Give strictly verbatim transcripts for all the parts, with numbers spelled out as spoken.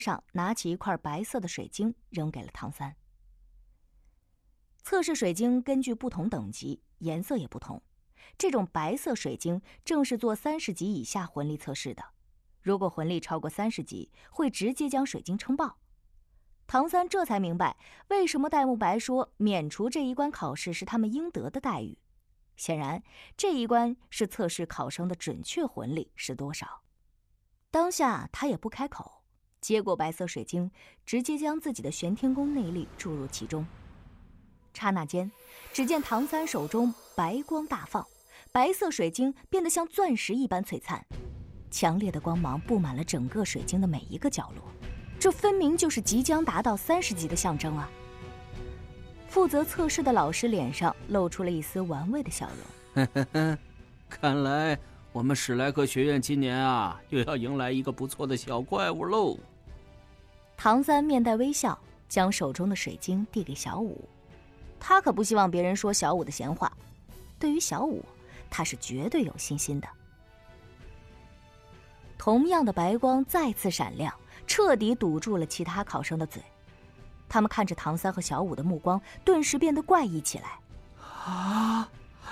上拿起一块白色的水晶扔给了唐三。测试水晶根据不同等级，颜色也不同。这种白色水晶正是做三十级以下魂力测试的，如果魂力超过三十级，会直接将水晶撑爆。唐三这才明白，为什么戴沐白说免除这一关考试是他们应得的待遇。显然，这一关是测试考生的准确魂力是多少。当下他也不开口，接过白色水晶，直接将自己的玄天功内力注入其中。刹那间，只见唐三手中白光大放，白色水晶变得像钻石一般璀璨，强烈的光芒布满了整个水晶的每一个角落，这分明就是即将达到三十级的象征啊！负责测试的老师脸上露出了一丝玩味的笑容。 看来我们史莱克学院今年啊，又要迎来一个不错的小怪物喽。 唐三面带微笑，将手中的水晶递给小五。他可不希望别人说小五的闲话，对于小五，他是绝对有信心的。同样的白光再次闪亮，彻底堵住了其他考生的嘴。他们看着唐三和小五的目光顿时变得怪异起来。 啊！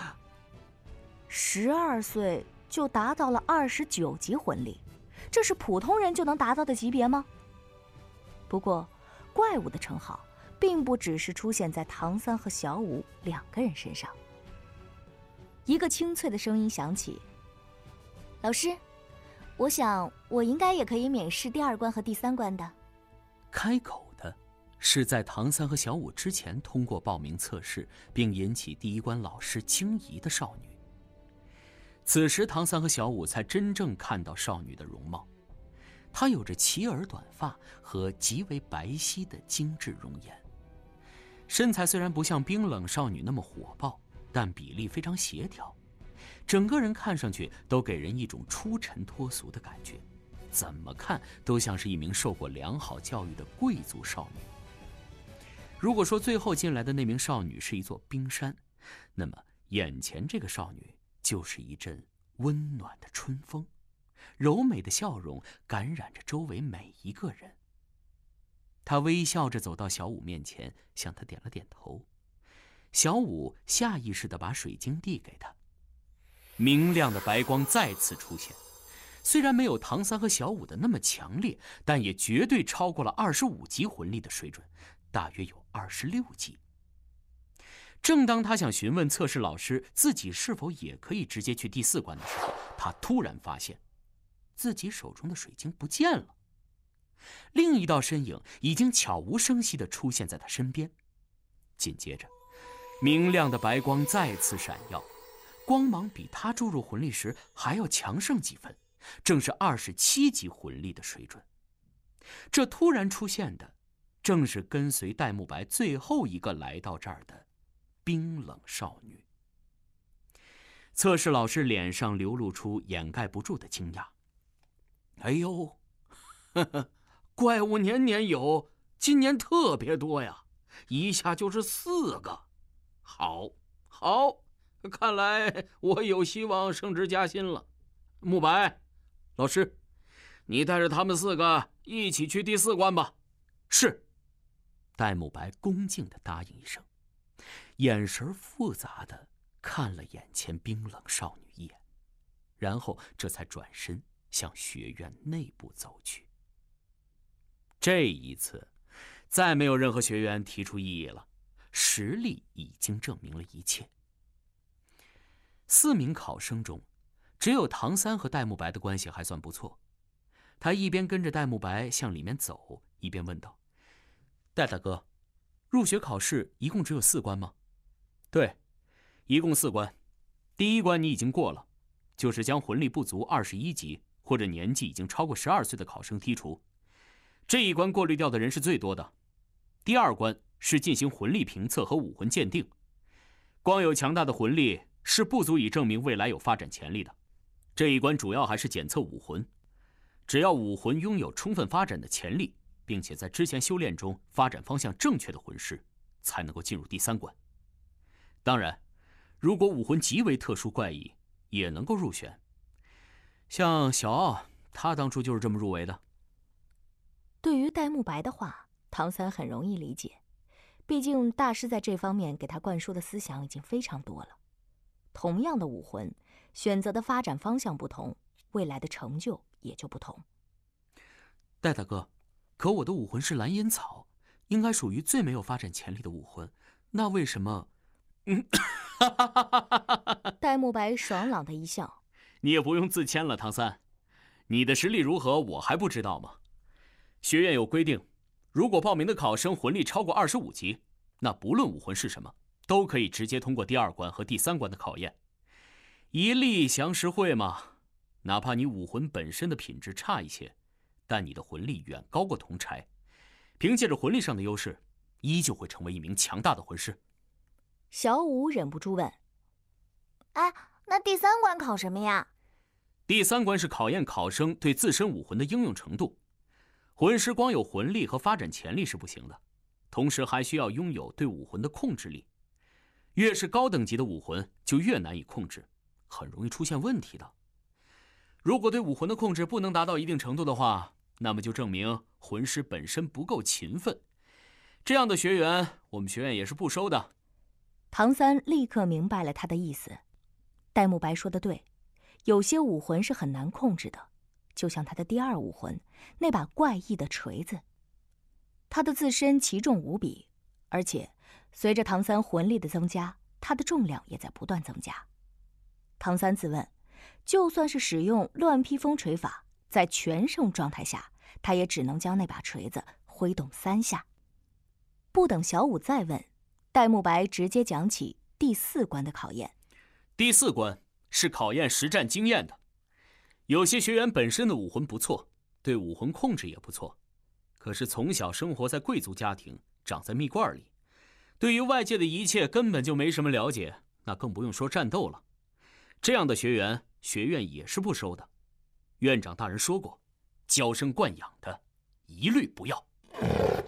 十二岁就达到了二十九级魂力，这是普通人就能达到的级别吗？不过，怪物的称号并不只是出现在唐三和小五两个人身上。一个清脆的声音响起：“老师，我想我应该也可以免试第二关和第三关的。” 开口的是在唐三和小五之前通过报名测试并引起第一关老师惊疑的少女。此时唐三和小五才真正看到少女的容貌，她有着齐耳短发和极为白皙的精致容颜，身材虽然不像冰冷少女那么火爆，但比例非常协调，整个人看上去都给人一种出尘脱俗的感觉，怎么看都像是一名受过良好教育的贵族少女。如果说最后进来的那名少女是一座冰山，那么眼前这个少女就是一阵温暖的春风，柔美的笑容感染着周围每一个人。她微笑着走到小五面前，向他点了点头。小五下意识地把水晶递给他，明亮的白光再次出现，虽然没有唐三和小五的那么强烈，但也绝对超过了二十五级魂力的水准，大约有二十六级。正当他想询问测试老师自己是否也可以直接去第四关的时候，他突然发现自己手中的水晶不见了。另一道身影已经悄无声息地出现在他身边，紧接着明亮的白光再次闪耀，光芒比他注入魂力时还要强盛几分，正是二十七级魂力的水准。这突然出现的正是跟随戴沐白最后一个来到这儿的冰冷少女。测试老师脸上流露出掩盖不住的惊讶。 哎呦，呵呵，怪物年年有，今年特别多呀，一下就是四个。好，好，看来我有希望升职加薪了。沐白，老师，你带着他们四个一起去第四关吧。 是。戴沐白恭敬地答应一声，眼神复杂地看了眼前冰冷少女一眼，然后这才转身向学院内部走去。这一次再没有任何学员提出异议了，实力已经证明了一切。四名考生中，只有唐三和戴沐白的关系还算不错。他一边跟着戴沐白向里面走，一边问道：“戴大哥，入学考试一共只有四关吗？”“ 对，一共四关。第一关你已经过了，就是将魂力不足二十一级或者年纪已经超过十二岁的考生剔除。这一关过滤掉的人是最多的。第二关是进行魂力评测和武魂鉴定，光有强大的魂力是不足以证明未来有发展潜力的。这一关主要还是检测武魂，只要武魂拥有充分发展的潜力，并且在之前修炼中发展方向正确的魂师，才能够进入第三关。当然，如果武魂极为特殊怪异，也能够入选。像小奥，他当初就是这么入围的。” 对于戴沐白的话，唐三很容易理解，毕竟大师在这方面给他灌输的思想已经非常多了。同样的武魂，选择的发展方向不同，未来的成就也就不同。 戴大哥，可我的武魂是蓝烟草，应该属于最没有发展潜力的武魂，那为什么……嗯， 戴沐白爽朗的一笑：“ 你也不用自谦了，唐三，你的实力如何，我还不知道吗？学院有规定，如果报名的考生魂力超过二十五级，那不论武魂是什么，都可以直接通过第二关和第三关的考验。一力降十会嘛，哪怕你武魂本身的品质差一些，但你的魂力远高过同柴，凭借着魂力上的优势，依旧会成为一名强大的魂师。” 小五忍不住问：“ 哎，那第三关考什么呀？” 第三关是考验考生对自身武魂的应用程度。魂师光有魂力和发展潜力是不行的，同时还需要拥有对武魂的控制力。越是高等级的武魂，就越难以控制，很容易出现问题的。如果对武魂的控制不能达到一定程度的话，那么就证明魂师本身不够勤奋。这样的学员，我们学院也是不收的。 唐三立刻明白了他的意思。戴沐白说的对，有些武魂是很难控制的，就像他的第二武魂那把怪异的锤子。他的自身奇重无比，而且随着唐三魂力的增加，他的重量也在不断增加。唐三自问，就算是使用乱披风锤法，在全胜状态下，他也只能将那把锤子挥动三下。不等小五再问，戴沐白直接讲起第四关的考验。 第四关是考验实战经验的。有些学员本身的武魂不错，对武魂控制也不错，可是从小生活在贵族家庭，长在蜜罐里，对于外界的一切根本就没什么了解，那更不用说战斗了。这样的学员，学院也是不收的。院长大人说过，娇生惯养的，一律不要。